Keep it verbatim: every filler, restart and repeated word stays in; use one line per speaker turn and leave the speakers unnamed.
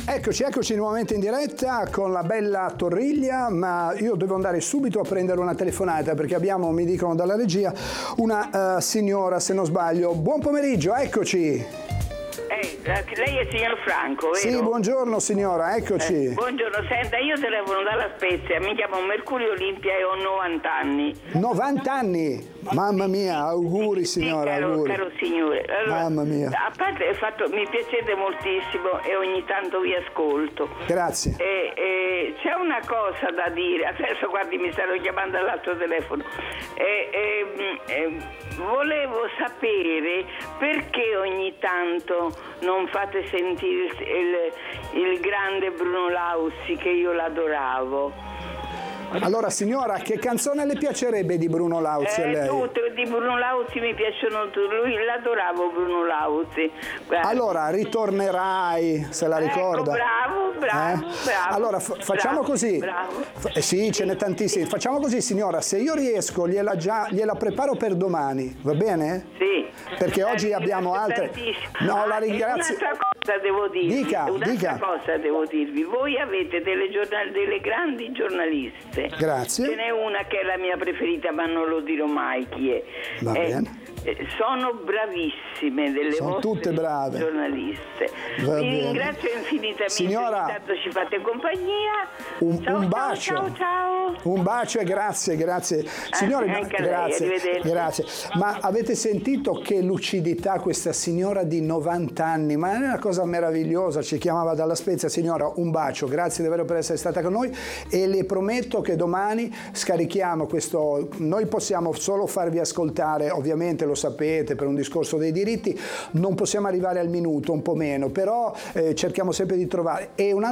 Eccoci, eccoci nuovamente in diretta con la bella Torriglia, ma io devo andare subito a prendere una telefonata perché abbiamo, mi dicono dalla regia, una uh, signora, se non sbaglio. Buon pomeriggio, eccoci.
Eh, lei è il signor Franco, vero?
Sì, buongiorno signora, eccoci.
Eh, buongiorno, senta, io telefono dalla Spezia, mi chiamo Mercurio Olimpia e ho novanta anni.
novanta anni? Mamma mia, auguri signora,
sì, caro,
auguri.
caro signore. Allora,
mamma mia.
A parte il fatto, mi piacete moltissimo e ogni tanto vi ascolto.
Grazie.
E, e, c'è una cosa da dire, adesso guardi mi stanno chiamando all'altro telefono. E, e, e, volevo sapere perché ogni tanto non fate sentire il, il, il grande Bruno Lauzi, che io l'adoravo.
Allora signora, che canzone le piacerebbe di Bruno Lauzi
eh,
a lei?
Tutte di Bruno Lauzi mi piacciono tutte, lui l'adoravo Bruno Lauzi. Guarda.
Allora, Ritornerai, se la ricorda?
Ecco, bravo, bravo,
eh?
bravo.
Allora fa- facciamo
bravo,
così.
Bravo.
Eh sì, ce n'è tantissimi. Facciamo così signora, se io riesco gliela, già, gliela preparo per domani, va bene?
Sì.
Perché oggi
eh,
abbiamo altre. No, la ringrazio.
Un'altra cosa devo dirvi.
Dica,
Un'altra
dica.
cosa devo dirvi. Voi avete delle, giornal- delle grandi giornaliste.
Grazie.
Ce n'è una che è la mia preferita, ma non lo dirò mai chi è.
Va
eh,
bene.
Sono bravissime delle
Sono
vostre
tutte brave.
giornaliste.
Va
Vi
bene.
ringrazio infinitamente.
Signora,
intanto ci fate compagnia.
Un,
ciao,
un
ciao,
bacio.
Ciao, ciao.
Un bacio e grazie, grazie. Signore,
Eh,
ma-
anche a lei,
grazie,
arrivederci.
grazie. Ma avete sentito che lucidità questa signora di novanta anni? Ma è una cosa meravigliosa, ci chiamava dalla Spezia. Signora, un bacio, grazie davvero per essere stata con noi e le prometto che domani scarichiamo questo, noi possiamo solo farvi ascoltare, ovviamente lo sapete, per un discorso dei diritti, non possiamo arrivare al minuto, un po' meno, però eh, cerchiamo sempre di trovare. E un